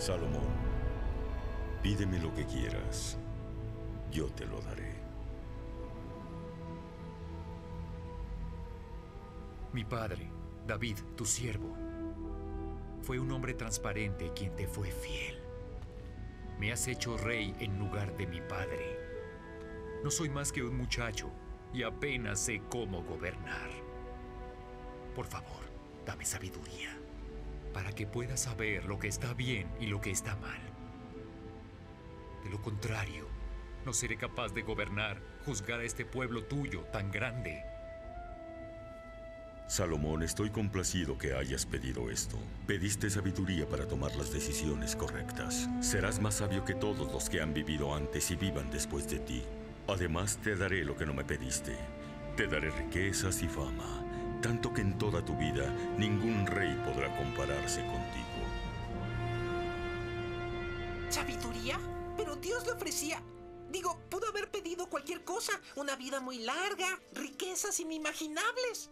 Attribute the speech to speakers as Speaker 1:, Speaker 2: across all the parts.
Speaker 1: Salomón, pídeme lo que quieras. Yo te lo daré.
Speaker 2: Mi padre, David, tu siervo, fue un hombre transparente quien te fue fiel. Me has hecho rey en lugar de mi padre. No soy más que un muchacho y apenas sé cómo gobernar. Por favor, dame sabiduría para que pueda saber lo que está bien y lo que está mal. De lo contrario, no seré capaz de gobernar, juzgar a este pueblo tuyo tan grande.
Speaker 1: Salomón, estoy complacido que hayas pedido esto. Pediste sabiduría para tomar las decisiones correctas. Serás más sabio que todos los que han vivido antes y vivan después de ti. Además, te daré lo que no me pediste. Te daré riquezas y fama, tanto que en toda tu vida ningún rey podrá compararse contigo.
Speaker 3: ¿Sabiduría? Pero Dios le ofrecía... pudo haber pedido cualquier cosa. Una vida muy larga, riquezas inimaginables.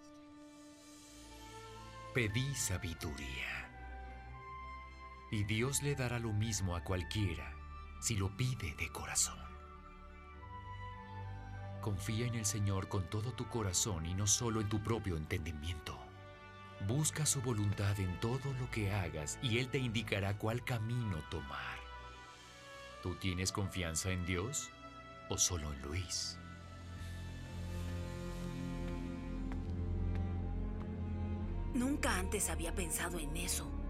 Speaker 2: Pedí sabiduría. Y Dios le dará lo mismo a cualquiera si lo pide de corazón. Confía en el Señor con todo tu corazón y no solo en tu propio entendimiento. Busca su voluntad en todo lo que hagas y Él te indicará cuál camino tomar. ¿Tú tienes confianza en Dios o solo en Luis?
Speaker 4: Nunca antes había pensado en eso.